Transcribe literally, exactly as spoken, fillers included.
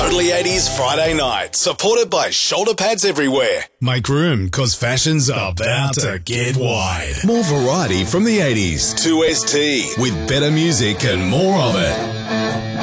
Totally eighties Friday night, supported by Shoulder Pads Everywhere. Make room, cause fashion's about to get wide. More variety from the eighties. two S T, with better music and more of it.